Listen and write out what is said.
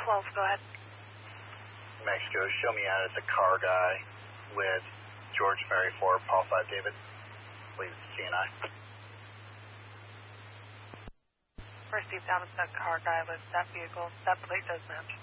12, go ahead. Mexico, show me out as a car guy with George Mary 4, Paul 5 David. Please, CNI. Received down as that car guy with that vehicle. That plate does match.